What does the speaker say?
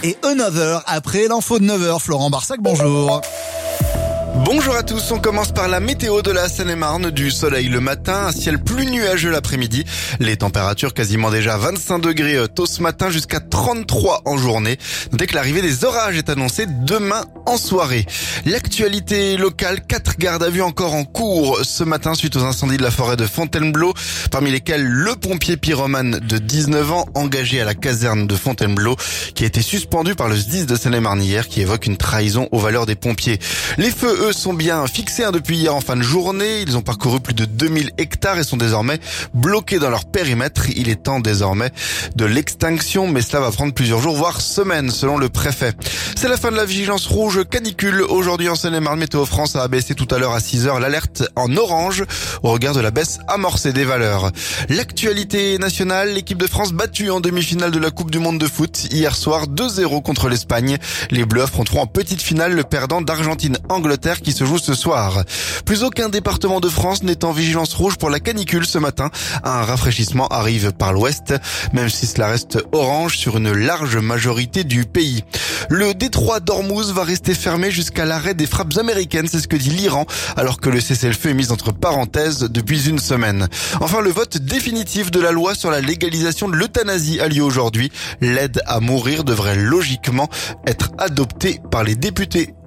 et Another après l'info de 9h. Florent Barsac, bonjour. Bonjour à tous, on commence par la météo de la Seine-et-Marne, du soleil le matin, un ciel plus nuageux l'après-midi, les températures quasiment déjà 25 degrés tôt ce matin jusqu'à 33 en journée. Notez que l'arrivée des orages est annoncée demain en soirée. L'actualité locale, 4 gardes à vue encore en cours ce matin suite aux incendies de la forêt de Fontainebleau, parmi lesquels le pompier pyromane de 19 ans engagé à la caserne de Fontainebleau qui a été suspendu par le SDIS de Seine-et-Marne hier qui évoque une trahison aux valeurs des pompiers. Les feux, eux, sont bien fixés depuis hier en fin de journée. Ils ont parcouru plus de 2000 hectares et sont désormais bloqués dans leur périmètre. Il est temps désormais de l'extinction, mais cela va prendre plusieurs jours, voire semaines, selon le préfet. C'est la fin de la vigilance rouge canicule. Aujourd'hui en Seine-et-Marne, Météo France a abaissé tout à l'heure à 6h l'alerte en orange au regard de la baisse amorcée des valeurs. L'actualité nationale, l'équipe de France battue en demi-finale de la Coupe du Monde de foot hier soir 2-0 contre l'Espagne. Les Bleus affronteront en petite finale le perdant d'Argentine-Angleterre qui se joue ce soir. Plus aucun département de France n'est en vigilance rouge pour la canicule ce matin. Un rafraîchissement arrive par l'ouest, même si cela reste orange sur une large majorité du pays. Le détroit d'Ormuz va rester fermé jusqu'à l'arrêt des frappes américaines, c'est ce que dit l'Iran, alors que le cessez-le-feu est mis entre parenthèses depuis une semaine. Enfin, le vote définitif de la loi sur la légalisation de l'euthanasie a lieu aujourd'hui. L'aide à mourir devrait logiquement être adoptée par les députés.